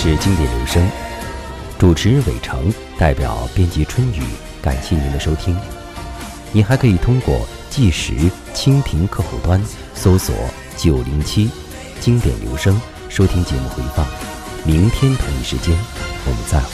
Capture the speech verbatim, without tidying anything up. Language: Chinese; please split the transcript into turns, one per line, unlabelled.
是经典留声，主持人伟成，代表编辑春雨，感谢您的收听。您还可以通过计时蜻蜓客户端搜索九零七经典留声，收听节目回放。明天同一时间，我们再会。